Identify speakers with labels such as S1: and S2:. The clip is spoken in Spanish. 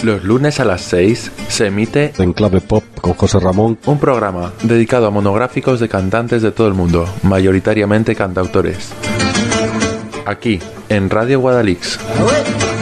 S1: Los lunes a las 6 se emite
S2: En Clave Pop con José Ramón,
S1: un programa dedicado a monográficos de cantantes de todo el mundo, mayoritariamente cantautores. Aquí, en Radio Guadalix.